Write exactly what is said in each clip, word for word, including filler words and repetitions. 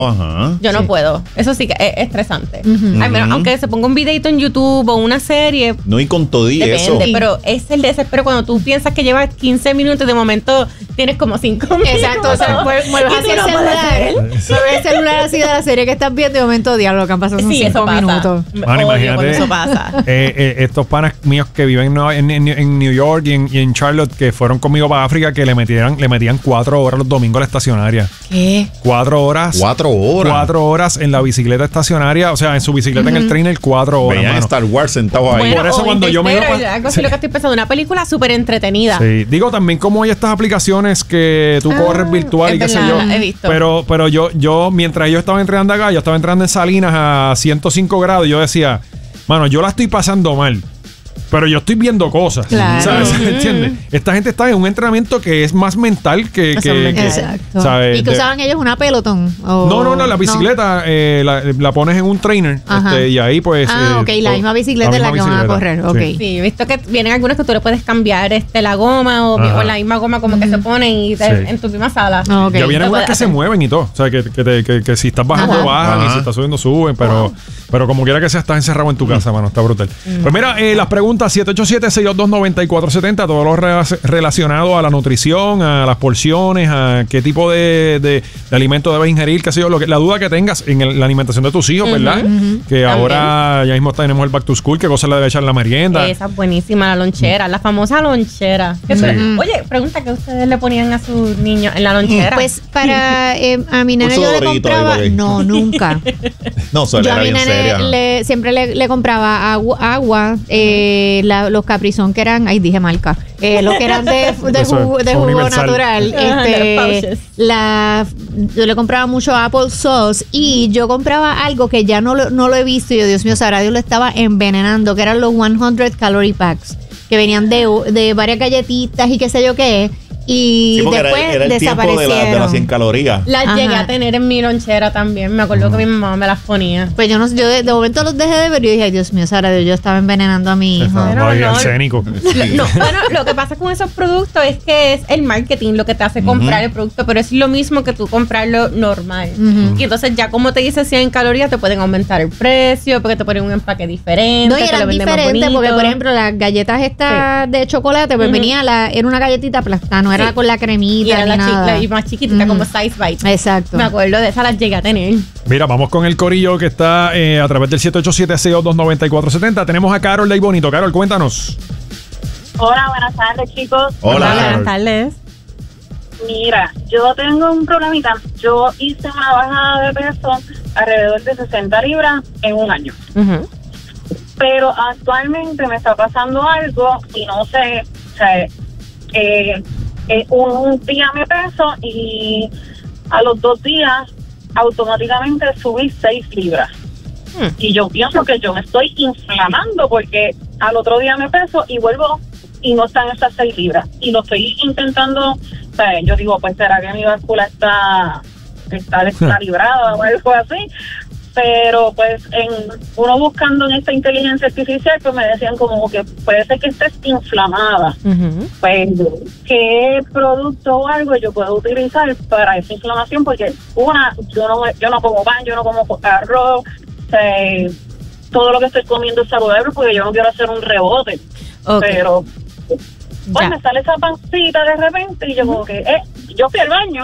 Ajá, yo no sí. puedo. Eso sí que es estresante. Uh-huh. Ay, pero aunque se ponga un videito en YouTube o una serie. No, y con todo y depende, eso. pero es el desespero cuando tú piensas que llevas quince minutos y de momento tienes como cinco minutos. Exacto, o sea, mueves hacia el celular, mueves el celular así de la serie que estás viendo y de momento diálogo que han pasado son Sí, cinco eso pasa. minutos. Mano, Odio imagínate. cuando eso pasa. Eh, eh, estos panas míos que viven en, Nueva- en, en- en New York y en, y en Charlotte, que fueron conmigo para África, que le metieran, le metían cuatro horas los domingos a la estacionaria. ¿Qué? Cuatro horas. Cuatro horas. Cuatro horas en la bicicleta estacionaria, o sea, en su bicicleta en el trainer, cuatro horas. Veían mano. Star Wars sentado ahí. Bueno, Por eso o cuando yo me iba Interstellar, pa- algo así sí. lo que estoy pensando, una película súper entretenida. Sí, digo también como hay estas aplicaciones que tú Ah, corres virtual y es qué sé verdad, yo. he visto. Pero, pero yo, yo, mientras ellos estaban entrenando acá, yo estaba entrando en Salinas a ciento cinco grados, yo decía, mano, yo la estoy pasando mal. Pero yo estoy viendo cosas. Claro. ¿Sabes? ¿Entiendes? Esta gente está en un entrenamiento que es más mental que. Eso que, es mental. que- Exacto. ¿sabes? ¿Y que De- usaban ellos una Peloton? O- No, no, no, la bicicleta eh, la, la pones en un trainer Ajá. este, y ahí pues... Ah, eh, ok, la to- misma bicicleta es la que van a correr, ok. Sí. Sí, he visto que vienen algunos que tú le puedes cambiar este la goma o, Ajá. o la misma goma como que se ponen y te- Sí. en tu misma sala. Ah, ok. Ya vienen Lo unas puedes que se hacer. mueven y todo. O sea, que, que, te- que, que si estás bajando, Ajá. bajan. Y Ajá. si estás subiendo, suben. Pero, pero como quiera que sea, estás encerrado en tu casa, mano. Está brutal. Pues mira, eh, las preguntas siete ocho siete, seis dos dos, nueve cuatro siete cero, todo lo re- relacionado a la nutrición, a las porciones, a qué tipo de, de, de alimento debes ingerir, qué sé yo. Lo que, la duda que tengas en el- la alimentación de tus hijos, ¿verdad? Que ahora ya mismo tenemos el back to school, qué cosas le debe echar en la merienda. Esa es buenísima, la lonchera, la famosa lonchera. ¿Qué Sí. tú- Oye, pregunta que ustedes le ponían a sus niños en la lonchera. Pues para eh, a mi nene Un yo le sudorito compraba, ahí, porque- no, nunca. No, eso Yo era a mi bien nene seria. le, siempre le, le compraba agua, agua eh, la- los Caprizón que eran, ay dije marca, eh, los que eran de, de Eso es jugo, de jugo universal. natural. Ajá, de los este, pouches. la, yo le compraba mucho Apple Sauce y yo compraba algo que ya no lo, no lo he visto y yo, Dios mío, sabrá Dios lo estaba envenenando, que eran los cien Calorie Packs, que venían de, de varias galletitas y qué sé yo qué. Y Sí, porque era, después era el tiempo de, desaparecieron. la, de las cien calorías. las Ajá. llegué a tener en mi lonchera también. Me acuerdo que mi mamá me las ponía. Pues yo no yo de, de momento los dejé de ver y yo dije, ay Dios mío, Sara, yo estaba envenenando a mi hijo. Ajá, Pero ay, no. arsénico. No, bueno, lo que pasa con esos productos es que es el marketing lo que te hace comprar el producto, pero es lo mismo que tú comprarlo normal. Ujú. Y entonces ya como te dice cien calorías, te pueden aumentar el precio, porque te ponen un empaque diferente. No, y te lo eran venden más diferentes porque, bonito. por ejemplo, las galletas estas de chocolate, pues Ujú. venía la, era una galletita aplastada, no era Sí. con la cremita y era ni la, chi- nada. la- y más chiquitita, Ujú. como size bite. Exacto. Me acuerdo de esas, las llegué a tener. Mira, vamos con el corillo que está eh, a través del siete ocho siete, seis dos dos, nueve cuatro siete cero. Tenemos a Carol de Ay Bonito. Carol, cuéntanos. Hola, buenas tardes, chicos. Hola. Buenas tardes. Mira, yo tengo un problemita. Yo hice una bajada de peso alrededor de sesenta libras en un año. Ujú. Pero actualmente me está pasando algo y no sé, o sea, eh, eh, un, un día me peso y a los dos días automáticamente subí seis libras. Hmm. Y yo pienso que yo me estoy inflamando porque al otro día me peso y vuelvo y no están esas seis libras. Y lo estoy intentando, o sea, yo digo, pues será que mi báscula está, está descalibrada o algo así. Pero pues en uno buscando en esta inteligencia artificial, pues me decían como que puede ser que estés inflamada. Ujú. Pues, ¿qué producto o algo yo puedo utilizar para esa inflamación? Porque una, yo no yo no como pan, yo no como arroz, eh, todo lo que estoy comiendo es saludable porque yo no quiero hacer un rebote. Ok. Pero pues Ya. me sale esa pancita de repente y yo como que, eh, yo fui al baño.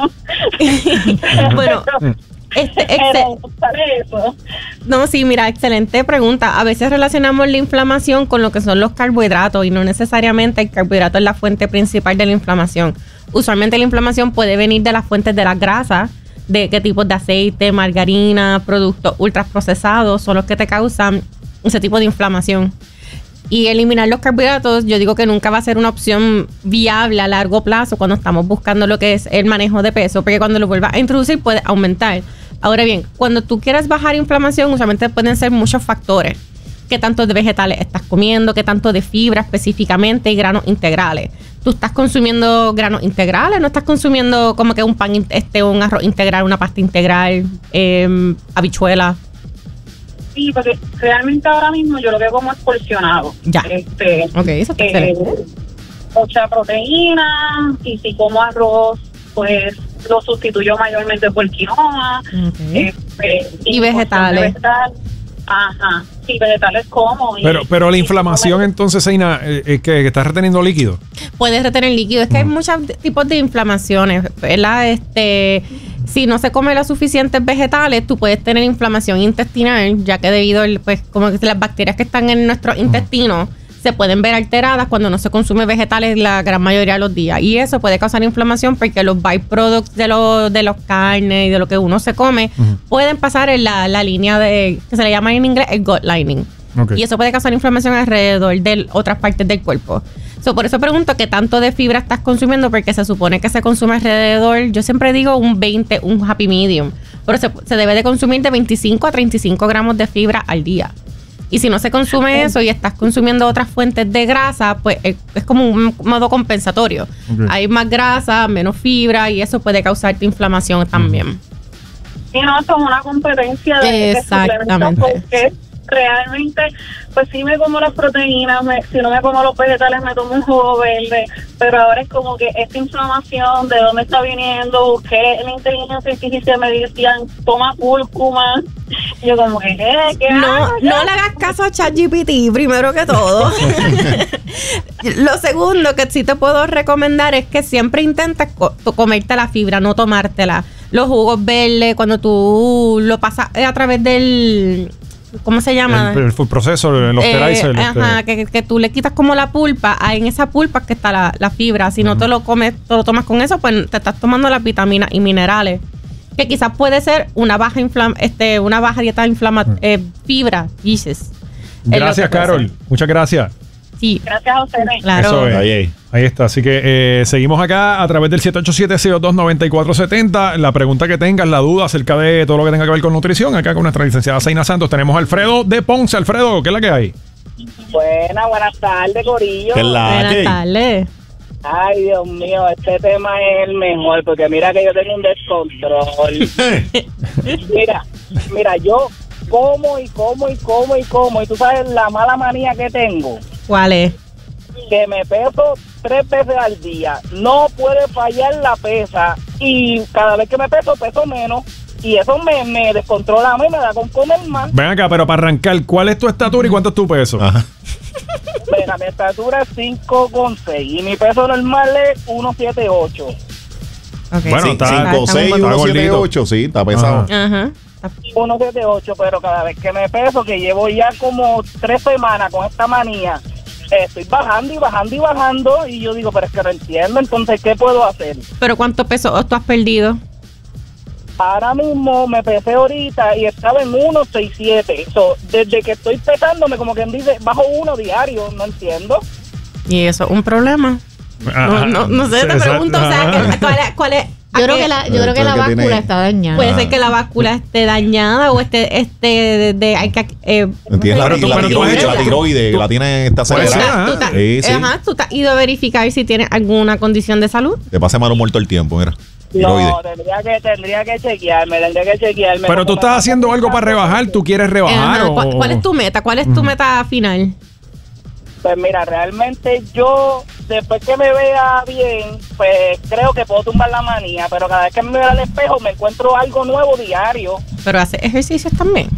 Bueno, este, Pero excel- sale eso. No, sí, mira, excelente pregunta. A veces relacionamos la inflamación con lo que son los carbohidratos y no necesariamente el carbohidrato es la fuente principal de la inflamación. Usualmente la inflamación puede venir de las fuentes de las grasas, de qué tipos de aceite, margarina, productos ultraprocesados son los que te causan ese tipo de inflamación. Y eliminar los carbohidratos, yo digo que nunca va a ser una opción viable a largo plazo cuando estamos buscando lo que es el manejo de peso, porque cuando lo vuelvas a introducir puede aumentar. Ahora bien, cuando tú quieres bajar inflamación, usualmente pueden ser muchos factores. ¿Qué tanto de vegetales estás comiendo? ¿Qué tanto de fibra específicamente? Y granos integrales. ¿Tú estás consumiendo granos integrales? ¿No estás consumiendo como que un pan, in- este, un arroz integral, una pasta integral, eh, habichuela? Sí, porque realmente ahora mismo yo lo que como es porcionado. Ya. Este, Ok, eso está eh, excelente. mucha proteína y si como arroz, pues lo sustituyo mayormente por quinoa. Okay. eh, Y vegetales. Vegetal. Ajá, sí, vegetales como. Pero, y, pero la y- inflamación entonces, Seina, eh, es que, que estás reteniendo líquido. Puedes retener líquido. Es que hay muchos tipos de inflamaciones, ¿verdad? Este, si no se come los suficientes vegetales, tú puedes tener inflamación intestinal, ya que debido al, pues, como que las bacterias que están en nuestros intestinos se pueden ver alteradas cuando no se consume vegetales la gran mayoría de los días. Y eso puede causar inflamación porque los byproducts de los de los carnes y de lo que uno se come Ujú. pueden pasar en la, la línea de, que se le llama en inglés el gut lining. Ok. Y eso puede causar inflamación alrededor de otras partes del cuerpo. So, por eso pregunto qué tanto de fibra estás consumiendo, porque se supone que se consume alrededor, yo siempre digo un veinte, un happy medium, pero se, se debe de consumir de veinticinco a treinta y cinco gramos de fibra al día. Y si no se consume eso y estás consumiendo otras fuentes de grasa, pues es, es como un modo compensatorio. Ok. Hay más grasa, menos fibra y eso puede causarte inflamación también. Sí, no, eso es una competencia de, de Exactamente. suplementos, porque realmente, pues sí me como las proteínas, me, si no me como los vegetales me tomo un jugo verde, pero ahora es como que esta inflamación, ¿de dónde está viniendo? Busqué en la inteligencia artificial, me decían, toma cúrcuma. Y yo como que, ¿qué? ¿Qué No, hago? no le hagas caso a ChatGPT, primero que todo. Lo segundo que sí te puedo recomendar es que siempre intentes co- comerte la fibra, no tomártela. Los jugos verdes, cuando tú lo pasas a través del... ¿Cómo se llama? El, el food proceso, el Eh, osterizer. ajá, este. que, que tú le quitas como la pulpa, ah, en esa pulpa es que está la, la fibra. Si no te lo comes, te lo tomas con eso, pues te estás tomando las vitaminas y minerales. Que quizás puede ser una baja inflam este, una baja dieta inflama eh, fibra, dices. Es lo que Gracias, puede Carol. ser. Muchas gracias. Sí, Gracias a ustedes. claro. Eso es. Ahí, ahí. Ahí está, así que eh, seguimos acá a través del siete ocho siete, seis dos dos, nueve cuatro siete cero. La pregunta que tengas, la duda acerca de todo lo que tenga que ver con nutrición, acá con nuestra licenciada Seina Santos, tenemos a Alfredo de Ponce. Alfredo, ¿qué es la que hay? Buenas, buenas tardes, Corillo. ¿Qué es la Buenas que? tardes. Ay, Dios mío, este tema es el mejor, porque mira que yo tengo un descontrol. Mira, mira, yo como y como y como y como, y tú sabes la mala manía que tengo, ¿Cuál es? que me peso tres veces al día. No puede fallar la pesa, y cada vez que me peso, peso menos, y eso me, me descontrola a mí, me da con comer más. Ven acá, pero para arrancar, ¿cuál es tu estatura y cuánto es tu peso? Ajá. Mira, mi estatura es cinco con seis y mi peso normal es uno siete ocho. Okay. Bueno, Sí, está- cinco, está seis, muy uno, gordito. siete, ocho, sí, está pesado. Ajá. Ajá. uno siete ocho, pero cada vez que me peso, que llevo ya como tres semanas con esta manía, eh, estoy bajando y bajando y bajando, y yo digo, pero es que no entiendo, entonces, ¿qué puedo hacer? ¿Pero cuánto peso tú has perdido? Ahora mismo me pesé ahorita y estaba en uno seis siete. So, desde que estoy pesándome, como quien dice, bajo uno diario, no entiendo. Y eso es un problema. No, no, no sé, te Exacto. pregunto, o sea, ¿qué- ¿cuál es? Cuál es Yo creo ¿a que qué? la, yo creo que Esto la es que báscula tiene- está dañada. Puede Ah. ser que la báscula esté dañada o esté, este, de, de- hay que, eh, ¿Entiendes? Pero La, tú- la pero tú has tiroides, hecho- la tiroides, que la tiene, está Puede ser, acelerada. Tú estás- Sí, sí. Ajá, tú te has ido a verificar si tienes alguna condición de salud. Te pasa mal humor todo el tiempo, mira. Tiroides. No, tendría que, tendría que chequearme, tendría que chequearme. Pero tú Como estás me- haciendo algo para rebajar, ¿tú quieres rebajar? Ajá, o- ¿Cuál, cuál es tu meta? ¿Cuál es tu meta final? Pues mira, realmente yo, después que me vea bien, pues creo que puedo tumbar la manía, pero cada vez que me veo al espejo me encuentro algo nuevo diario. Pero hace ejercicios también.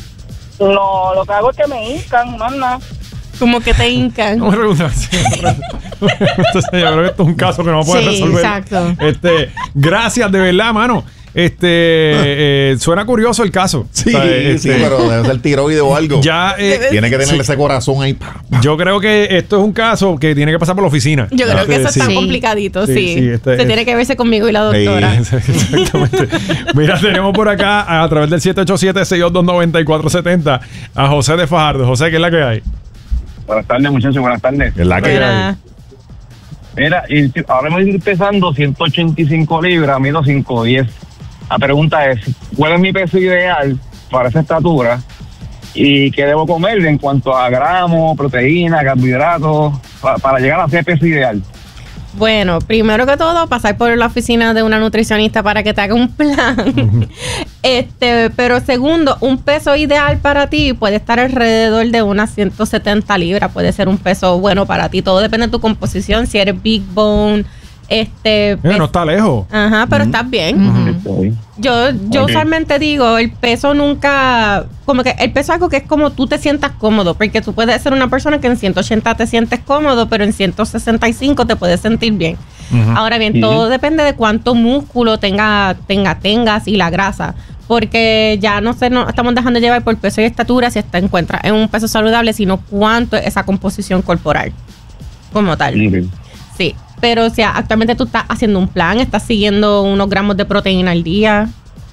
No, lo que hago es que me hincan, más nada. Como que te hincan. No me preguntas. Entonces, yo creo que esto es un caso que no puede Sí, resolver. exacto. Este, gracias, de verdad, mano. Este, eh, suena curioso el caso. Sí, O sea, este, sí, pero debe ser tiroides o algo. Ya, eh, Tiene que tener sí. ese corazón ahí. pa, pa. Yo creo que esto es un caso que tiene que pasar por la oficina. Yo creo que Este, eso está sí. Sí. complicadito, Sí, sí. sí, este Se es- tiene que verse conmigo y la Sí. doctora. Exactamente. Mira, tenemos por acá a través del siete ocho siete, seis dos dos, nueve cuatro siete cero a José de Fajardo. José, ¿qué es la que hay? Buenas tardes, muchachos, buenas tardes. Es la que Mira, Mira, y si- ahora me estoy pesando ciento ochenta y cinco libras, mido cinco diez. La pregunta es, ¿cuál es mi peso ideal para esa estatura? ¿Y qué debo comer en cuanto a gramos, proteínas, carbohidratos, pa- para llegar a ese peso ideal? bueno, primero que todo, pasar por la oficina de una nutricionista para que te haga un plan. este, pero segundo, un peso ideal para ti puede estar alrededor de unas ciento setenta libras. Puede ser un peso bueno para ti. Todo depende de tu composición. Si eres big bone, Este, Eh, pues, no está lejos. ajá, pero estás bien. Yo, yo Ok. usualmente digo, el peso nunca, como que el peso es algo que es como tú te sientas cómodo, porque tú puedes ser una persona que en ciento ochenta te sientes cómodo, pero en ciento sesenta y cinco te puedes sentir bien. Ujú. Ahora bien, Ujú. todo depende de cuánto músculo tenga, tenga, tengas y la grasa. Porque ya no sé, no estamos dejando llevar por peso y estatura si te encuentras en un peso saludable, sino cuánto es esa composición corporal como tal. Ok. Sí, pero si actualmente tú estás haciendo un plan, estás siguiendo unos gramos de proteína al día.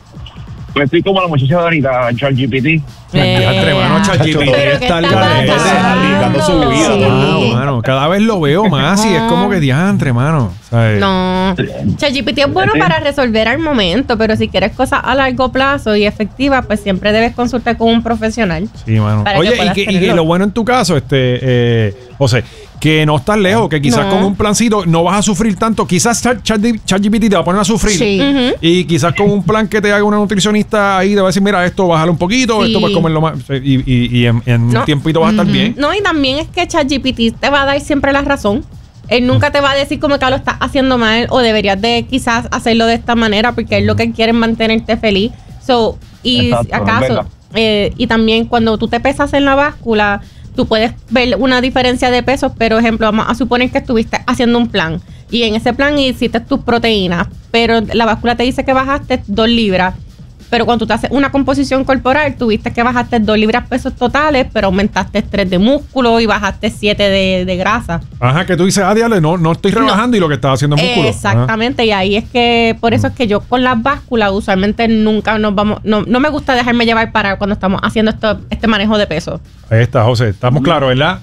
Pues estoy como la muchacha de ahorita, ChatGPT. Diantre, mano, ChatGPT Pero que está al está garete. pasando. arriesgando su vida. Sí. todo el mundo. Wow, mano, cada vez lo veo más y es como que diantre, mano. ¿Sabes? No, ChatGPT es bueno Sí. para resolver al momento, pero si quieres cosas a largo plazo y efectivas, pues siempre debes consultar con un profesional. Sí, mano. Para que Oye, y, puedas que, y que tenerlo. lo bueno en tu caso, este, eh, José, que no estás lejos, que quizás No. con un plancito no vas a sufrir tanto. Quizás Chat- Chat- ChatGPT te va a poner a sufrir. Sí. Ujú. Y quizás con un plan que te haga una nutricionista ahí te va a decir, mira, esto bájalo un poquito, Sí. esto puedes comerlo más. Y, y, y en, en un No. tiempito vas a estar bien. No, y también es que ChatGPT te va a dar siempre la razón. Él nunca te va a decir como que lo estás haciendo mal o deberías de quizás hacerlo de esta manera porque es lo que quiere es mantenerte feliz. So, y Exacto, es acaso, verdad. eh, y también cuando tú te pesas en la báscula, tú puedes ver una diferencia de pesos, pero ejemplo, vamos a suponer que estuviste haciendo un plan y en ese plan hiciste tus proteínas, pero la báscula te dice que bajaste dos libras. Pero cuando tú te haces una composición corporal, tuviste que bajaste dos libras pesos totales, pero aumentaste tres de músculo y bajaste siete de, de grasa. Ajá, que tú dices, ah, diablo, no, no estoy rebajando y lo que estás haciendo es músculo. Exactamente, y ahí es que, por eso es que yo con las básculas usualmente nunca nos vamos, no, no me gusta dejarme llevar para cuando estamos haciendo esto, este manejo de peso. Ajá. Ahí está, José. Estamos claros, ¿verdad?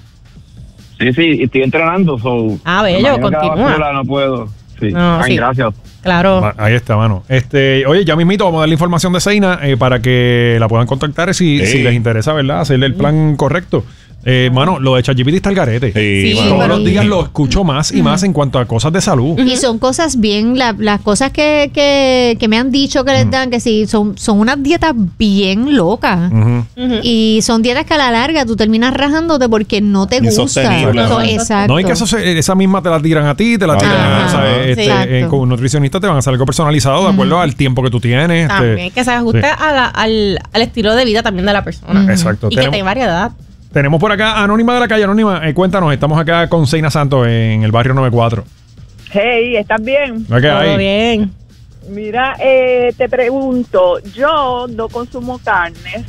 Sí, sí, estoy entrenando. So, Ah, bello, me imagino que a la continúa. basura no puedo. Sí. No, Ay, sí. gracias. Claro. Ma- Ahí está, mano. Este, oye, ya mismito vamos a dar la información de Seina eh, para que la puedan contactar si, Sí. si les interesa, ¿verdad? Hacerle el plan correcto. Eh, mano, lo de ChatGPT está al garete. Sí, Sí, mano. Todos pero- los días lo escucho más y más en cuanto a cosas de salud. Y son cosas bien, la- las cosas que, que, que me han dicho que les dan, que sí, son, son unas dietas bien locas. Ujú. Ujú. Y son dietas que a la larga tú terminas rajándote porque no te gusta. Insostenible, So, ¿no? exacto. No, y que eso se- esa misma te la tiran a ti, te la tiran Ajá. a, ¿sabes? Este, Exacto. eh, con un nutricionista te van a hacer algo personalizado de acuerdo al tiempo que tú tienes. este. También que se ajuste sí. a la- al, al estilo de vida también de la persona. Exacto. Y que Tenemos, tenga variedad. tenemos por acá Anónima de la calle. Anónima, eh, cuéntanos, estamos acá con Seina Santos en el barrio noventa y cuatro. Hey, ¿estás bien? ¿Qué Todo hay? bien. Mira, eh, te pregunto, yo no consumo carnes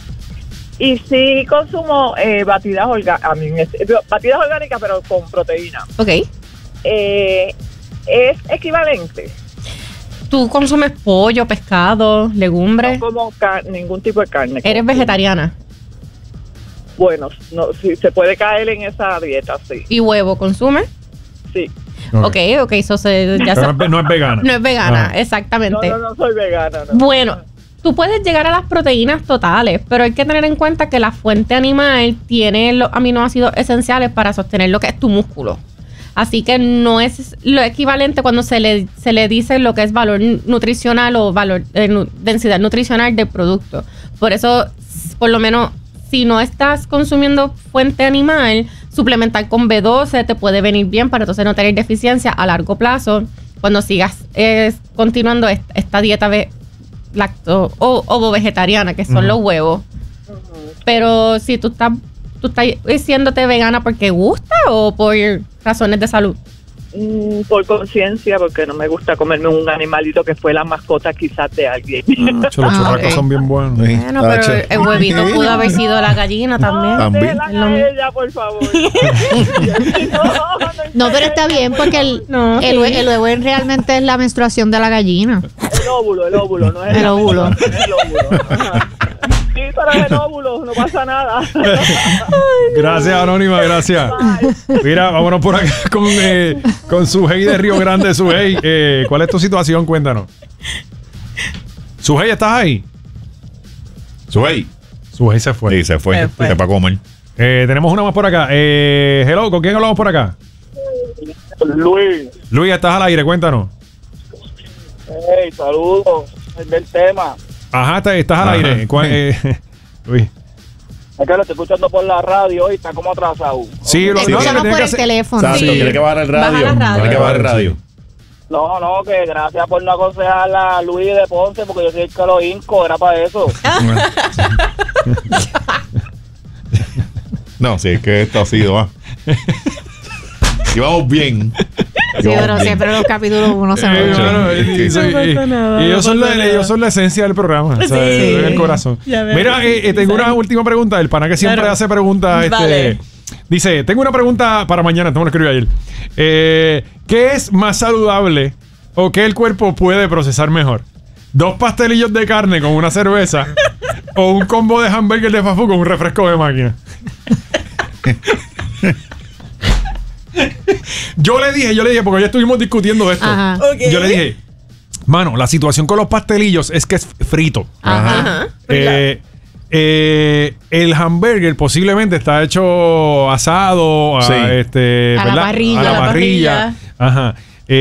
y sí consumo eh, batidas orgánicas, a mí, batidas orgánicas pero con proteína. Ok. Eh, ¿Es equivalente? ¿Tú consumes pollo, pescado, legumbres? No como car- ningún tipo de carne. ¿Eres vegetariana? Bueno, no, sí, se puede caer en esa dieta, sí. ¿Y huevo consumes? Sí. Ok, ok, eso se, ya Pero se- no, es, ve- no es vegana. no es vegana, Ajá. No, exactamente. no, no soy vegana. No. Bueno, tú puedes llegar a las proteínas totales, pero hay que tener en cuenta que la fuente animal tiene los aminoácidos esenciales para sostener lo que es tu músculo. Así que no es lo equivalente cuando se le, se le dice lo que es valor nutricional o valor eh, nu- densidad nutricional del producto. Por eso, s- por lo menos, si no estás consumiendo fuente animal, suplementar con B doce te puede venir bien para entonces no tener deficiencia a largo plazo cuando sigas eh, continuando est- esta dieta ve- lacto o ovo vegetariana, que son Ujú. los huevos. Pero si tú estás, tú estás diciéndote vegana porque gusta o por razones de salud. Mm, por conciencia, porque no me gusta comerme un animalito que fue la mascota quizás de alguien. Che, los Ah, churrascos ok. son bien buenos. Sí, Bueno, pero tacho. el huevito pudo haber sido la gallina también. También. Déjala Es lo a mismo. ella, por favor. No, pero está bien porque el, No, el, sí. hue- el huevo realmente es la menstruación de la gallina. El óvulo, el óvulo, no es El óvulo. es el óvulo. Ajá. Sí, pero es el óvulo, no pasa nada. Gracias, Anónima, gracias. Mira, vámonos por acá con, eh, con Sujei de Río Grande. Sujei, eh, ¿cuál es tu situación? Cuéntanos. Sujei, ¿estás ahí? Sujei. Sujei se fue. Sí, se fue. Se fue. Se fue a comer. Eh, tenemos una más por acá. Eh, hello, ¿con quién hablamos por acá? Luis, Luis, estás al aire, cuéntanos. hey, saludos. El del tema. Ajá, está- estás al Ajá. aire. ¿Cuál- eh, Luis. Es que lo estoy escuchando por la radio y está como atrasado. Sí, lo, Te no, lo que escuchamos tiene por que el hacer- teléfono. Exacto, Sí. tiene que bajar el Baja radio. la radio. Tiene que bajar el radio. No, no, que gracias por no aconsejar a Luis de Ponce, porque yo soy el que lo hinco, era para eso. No, sí, es que esto ha sido, ah. Íbamos bien. Sí, pero siempre los capítulos uno se Eh, me bueno, y- y- No y- pasa nada, y ellos no son pasa la, nada. ellos son la esencia del programa, o sea, Sí. en el corazón. Ya veo. Mira, eh, eh, tengo una última pregunta. El pana que siempre Claro. hace preguntas. Este, Vale. dice: tengo una pregunta para mañana. Esto me lo escribí ayer. Eh, ¿Qué es más saludable o qué el cuerpo puede procesar mejor? ¿Dos pastelillos de carne con una cerveza o un combo de hamburger de fast food con un refresco de máquina? Yo le dije, yo le dije, porque ya estuvimos discutiendo de esto. Ajá. Ok. Yo le dije, mano, la situación con los pastelillos es que es frito. Ajá. Eh, eh, el hamburger posiblemente está hecho asado, a, Sí. este, A la ¿verdad? parrilla. A la A la parrilla. parrilla. Ajá.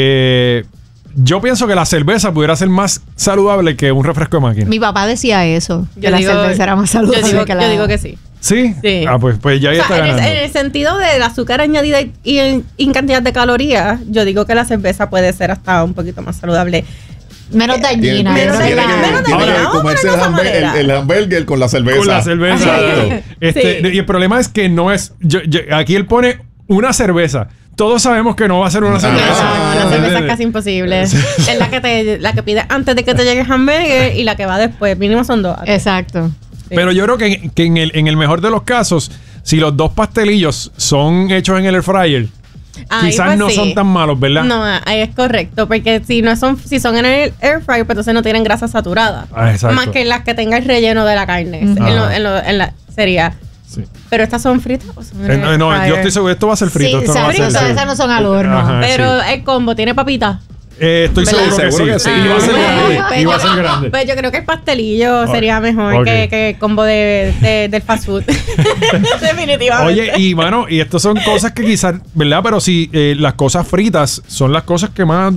Eh, yo pienso que la cerveza pudiera ser más saludable que un refresco de máquina. Mi papá decía eso, que Yo la digo- cerveza era más saludable Yo digo, que la... yo digo que sí. ¿Sí? Sí. Ah, pues, pues ya ahí O está sea, en, el, ganando. en el sentido del azúcar añadida y, y en, en cantidad de calorías, yo digo que la cerveza puede ser hasta un poquito más saludable. Menos dañina. Tiene, Menos menos tiene dañina, que, menos tiene dañina. que Vamos a comerse el, ponerlo de esa hamburger, manera. el, el hamburger con la cerveza. Con la cerveza. Exacto. Este, Sí. Y el problema es que no es. yo- yo- aquí él pone una cerveza. Todos sabemos que no va a ser una Ah. cerveza. No, la cerveza es casi imposible. Es la que te, la que pides antes de que te llegue el hamburger y la que va después. Mínimo son dos. Exacto. Sí. Pero yo creo que, que en, el, en el mejor de los casos, si los dos pastelillos son hechos en el air fryer, Ahí, quizás pues, no sí. son tan malos, ¿verdad? No, ahí es correcto, porque si no son, si son en el air fryer, pues entonces no tienen grasa saturada. Ah, exacto. Más que las que tenga el relleno de la carne. En lo- Ajá. en lo- en la, sería. Sí. Pero estas son fritas o son en Eh, el no, air no, yo fryer? estoy seguro, esto va a ser frito. Sí, esto no va a frito, ser, sí. esas no son al horno. Ajá, Pero sí. el combo tiene papita. Eh, estoy ¿verdad? seguro, Seguro que que sí. sí. Y va a ser Pues, grande. pues, Y va a yo- ser grande. Pues yo creo que el pastelillo sería mejor Ok. que, que el combo de, de- del fast food. Definitivamente. Oye, y mano, y estas son cosas que quizás, ¿verdad? Pero si eh, las cosas fritas son las cosas que más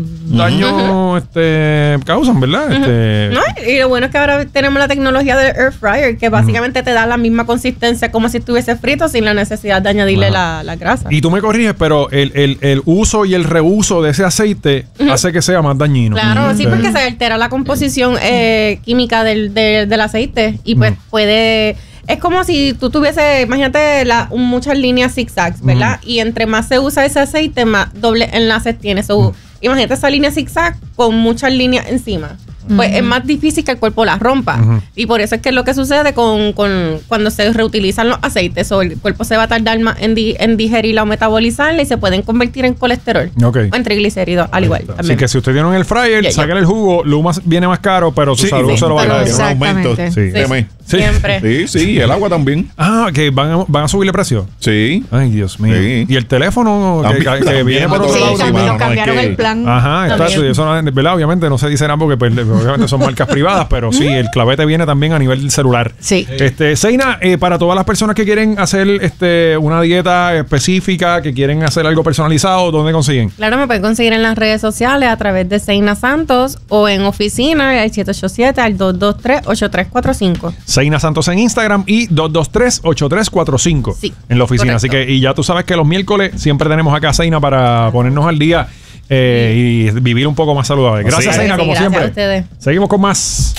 daño este, causan, ¿verdad? Este, No, y lo bueno es que ahora tenemos la tecnología del air fryer, que básicamente te da la misma consistencia como si estuviese frito sin la necesidad de añadirle la, la grasa. Y tú me corriges, pero el, el- el uso y el reuso de ese aceite hace que sea más dañino. Claro, sí, Ujú. porque se altera la composición eh, química del, del- del aceite y pues puede... Es como si tú tuvieses, imagínate, la, un- muchas líneas zigzags, ¿verdad? Y entre más se usa ese aceite, más doble enlaces tiene. So, imagínate esa línea zigzag con muchas líneas encima. Pues es más difícil que el cuerpo la rompa. Ujú. Y por eso es que es lo que sucede con, con cuando se reutilizan los aceites. O el cuerpo se va a tardar más en, di- en digerirla o metabolizarla y se pueden convertir en colesterol. Ok. O en triglicéridos, al igual. Así También. que si usted tiene un air fryer, Ya, ya. sácale el jugo, lo más viene más caro, pero su Sí, salud sí, se lo va a pero agradecer. Un aumento. exactamente. Sí. Créeme. Sí. Siempre. Sí, sí, el agua también. Ah, que van a, van a subirle precio. Sí. Ay, Dios mío. Sí. Y el teléfono que, También- que- que viene por otro también, Sí, lado. sí, también mano, nos no, cambiaron es que- el plan. Ajá, está También. eso, y eso no- ¿verdad? Obviamente no se dice nada porque pues, obviamente son marcas privadas, pero sí, el clavete viene también a nivel celular. Sí. Este, Seina, eh, para todas las personas que quieren hacer este, una dieta específica, que quieren hacer algo personalizado, ¿dónde consiguen? Claro, me pueden conseguir en las redes sociales a través de Seina Santos o en oficina al siete ocho siete al dos dos tres ocho tres cuatro cinco. Seina Santos en Instagram y dos dos tres ocho tres cuatro cinco Sí, en la oficina. correcto. Así que, y ya tú sabes que los miércoles siempre tenemos acá a Seina para ponernos al día eh, y vivir un poco más saludable. Gracias, Sí. Seina, Sí, como gracias siempre. a ustedes. Seguimos con más.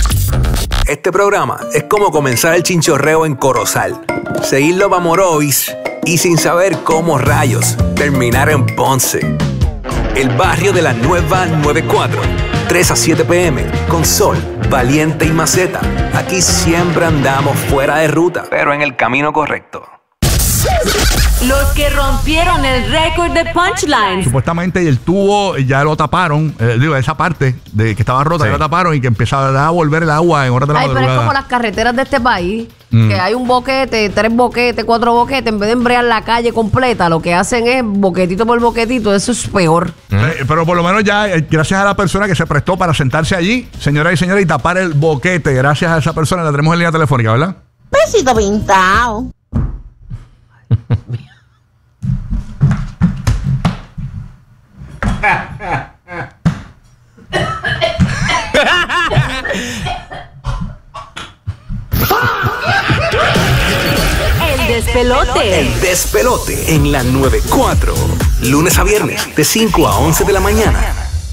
Este programa es como comenzar el chinchorreo en Corozal, seguirlo para Morovis y sin saber cómo rayos terminar en Ponce. El barrio de la nueva noventa y cuatro, tres a siete p m, con Sol, Valiente y Maceta. Aquí siempre andamos fuera de ruta, pero en el camino correcto. Los que rompieron el récord de punchlines. Supuestamente el tubo ya lo taparon, eh, digo, esa parte de que estaba rota Sí. ya la taparon y que empezaba a volver el agua en horas de la Ay, pero es madrugada. como las carreteras de este país, Mm. que hay un boquete, tres boquetes, cuatro boquetes, en vez de embrear la calle completa, lo que hacen es boquetito por boquetito, eso es peor. Eh, Pero por lo menos ya, eh, gracias a la persona que se prestó para sentarse allí, señoras y señores, y tapar el boquete, gracias a esa persona, la tenemos en línea telefónica, ¿verdad? Besito pintado. El despelote. El despelote en la noventa y cuatro. Lunes a viernes, de cinco a once de la mañana.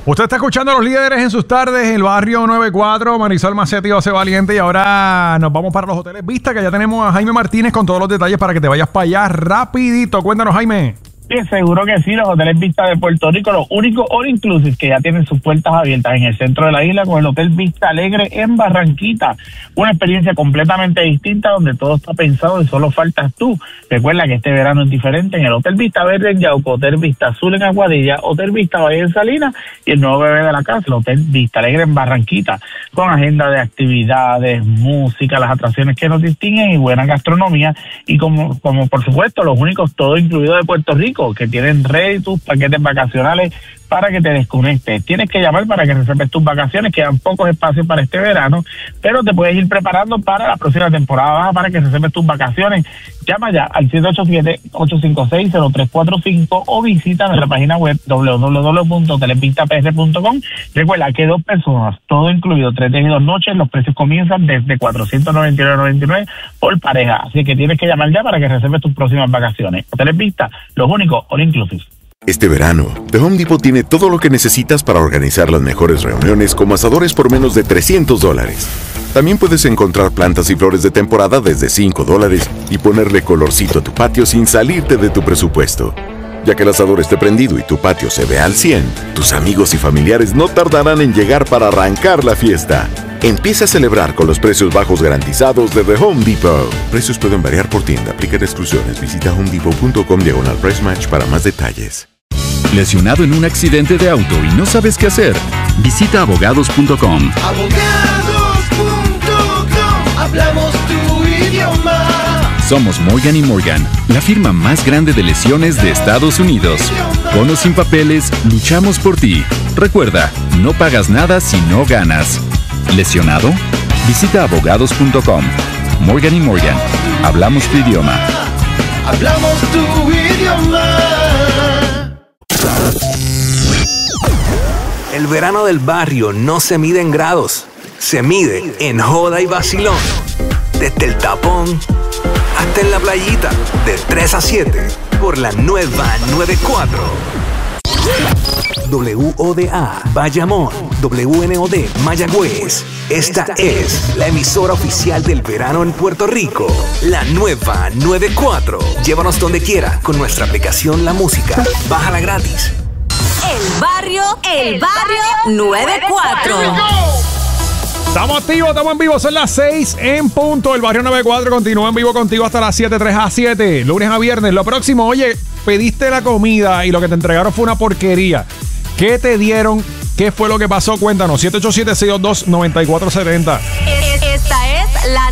Usted está escuchando a los líderes en sus tardes, el barrio noventa y cuatro, Marisol Macetti, José Valiente, y ahora nos vamos para los hoteles Vista, que ya tenemos a Jaime Martínez con todos los detalles para que te vayas para allá rapidito. Cuéntanos, Jaime. Sí, seguro que sí, los hoteles Vista de Puerto Rico, los únicos all inclusive que ya tienen sus puertas abiertas en el centro de la isla con el Hotel Vista Alegre en Barranquita. Una experiencia completamente distinta donde todo está pensado y solo faltas tú. Recuerda que este verano es diferente en el Hotel Vista Verde en Yauco, Hotel Vista Azul en Aguadilla, Hotel Vista Valle en Salinas y el nuevo bebé de la casa, el Hotel Vista Alegre en Barranquita, con agenda de actividades, música, las atracciones que nos distinguen y buena gastronomía y como, como por supuesto los únicos todo incluido de Puerto Rico que tienen ready tus paquetes vacacionales para que te desconectes. Tienes que llamar para que reserves tus vacaciones, quedan pocos espacios para este verano, pero te puedes ir preparando para la próxima temporada baja para que reserves tus vacaciones. Llama ya al siete ocho siete, ocho cinco seis, cero tres cuatro cinco o visita nuestra página web doble u doble u doble u punto televista p r punto com. Recuerda que dos personas, todo incluido, tres días y dos noches, los precios comienzan desde cuatrocientos noventa y nueve noventa y nueve por pareja. Así que tienes que llamar ya para que reserves tus próximas vacaciones. Hoteles Vista, los únicos all inclusive. Este verano, The Home Depot tiene todo lo que necesitas para organizar las mejores reuniones como asadores por menos de trescientos dólares. También puedes encontrar plantas y flores de temporada desde cinco dólares y ponerle colorcito a tu patio sin salirte de tu presupuesto. Ya que el asador esté prendido y tu patio se ve al cien, tus amigos y familiares no tardarán en llegar para arrancar la fiesta. Empieza a celebrar con los precios bajos garantizados de The Home Depot. Precios pueden variar por tienda, aplican exclusiones. Visita home depot punto com diagonal price match para más detalles. ¿Lesionado en un accidente de auto y no sabes qué hacer? Visita abogados punto com. abogados punto com, hablamos tu idioma. Somos Morgan y Morgan, la firma más grande de lesiones de Estados Unidos. Con o sin papeles, luchamos por ti. Recuerda, no pagas nada si no ganas. ¿Lesionado? Visita abogados punto com. Morgan y Morgan, hablamos tu idioma. Hablamos tu idioma. El verano del barrio no se mide en grados, se mide en joda y vacilón. Desde el tapón hasta en la playita, de tres a siete, por la nueva noventa y cuatro. W O D A Bayamón, W N O D Mayagüez. Esta es la emisora oficial del verano en Puerto Rico, la nueva noventa y cuatro. Llévanos donde quiera con nuestra aplicación La Música. Bájala gratis. El barrio, el barrio noventa y cuatro. Estamos activos, estamos en vivo, son las seis en punto. El barrio noventa y cuatro continúa en vivo contigo hasta las siete, tres a siete, lunes a viernes. Lo próximo, oye, pediste la comida y lo que te entregaron fue una porquería. ¿Qué te dieron? ¿Qué fue lo que pasó? Cuéntanos, siete ocho siete, seis dos dos, nueve cuatro siete cero. Esta es la